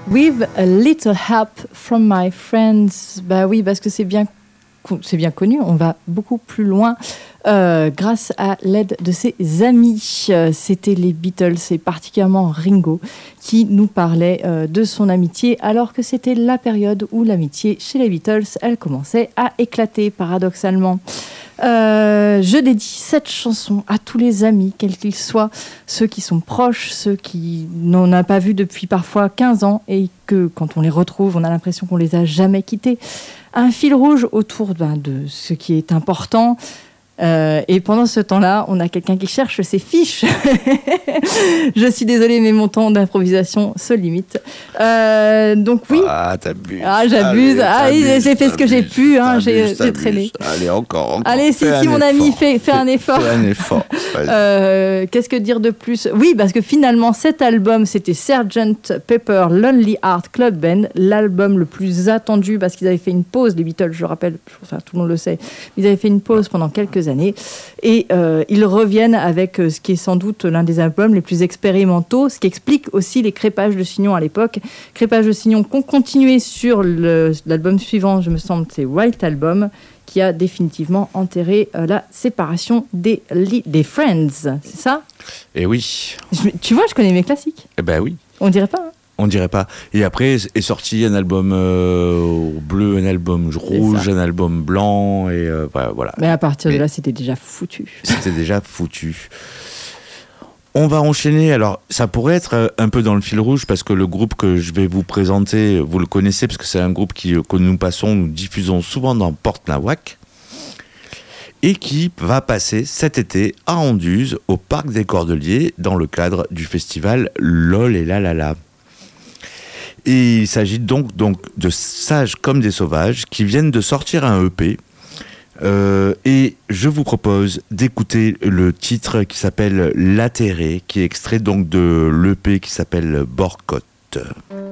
With a little help from my friends. Bah oui, parce que c'est bien connu, on va beaucoup plus loin grâce à l'aide de ses amis. C'était les Beatles et particulièrement Ringo qui nous parlait de son amitié alors que c'était la période où l'amitié chez les Beatles, elle commençait à éclater paradoxalement. Je dédie cette chanson à tous les amis, quels qu'ils soient, ceux qui sont proches, ceux qui n'en ont pas vu depuis parfois 15 ans et que quand on les retrouve, on a l'impression qu'on les a jamais quittés. Un fil rouge autour de ce qui est important. Et pendant ce temps-là, on a quelqu'un qui cherche ses fiches. Je suis désolée, mais mon temps d'improvisation se limite. Donc oui. Ah, t'abuses. Ah, j'abuse. J'ai fait ce que j'ai pu. J'ai traîné. Allez, encore. Allez, si mon ami, fais un effort. Fais un effort. Qu'est-ce que dire de plus ? Oui, parce que finalement, cet album, c'était Sgt. Pepper Lonely Hearts Club Band, l'album le plus attendu parce qu'ils avaient fait une pause, les Beatles, je rappelle, enfin, tout le monde le sait, ils avaient fait une pause pendant quelques années et ils reviennent avec ce qui est sans doute l'un des albums les plus expérimentaux, ce qui explique aussi les crépages de Signon à l'époque. Crépages de Signon qu'on continuait sur l'album suivant, je me semble, c'est White Album, qui a définitivement enterré la séparation des Friends, c'est ça ? Eh oui. Tu vois, je connais mes classiques. Eh ben oui. On dirait pas, hein ? On dirait pas. Et après est sorti un album bleu, un album rouge, un album blanc, et voilà. Mais à partir de là, c'était déjà foutu. C'était déjà foutu. On va enchaîner. Alors, ça pourrait être un peu dans le fil rouge parce que le groupe que je vais vous présenter, vous le connaissez parce que c'est un groupe que nous diffusons souvent dans Port-Nawak et qui va passer cet été à Anduze, au Parc des Cordeliers, dans le cadre du festival LOL et La La La. Et il s'agit donc de Sages comme des sauvages qui viennent de sortir un EP. Et je vous propose d'écouter le titre qui s'appelle L'Atterré, qui est extrait donc de l'EP qui s'appelle Borcotte.